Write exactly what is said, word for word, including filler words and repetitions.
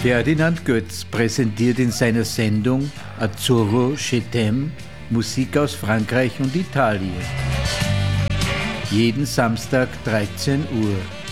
Ferdinand Götz präsentiert in seiner Sendung Azzurro Je t'aime Musik aus Frankreich und Italien. Jeden Samstag dreizehn Uhr.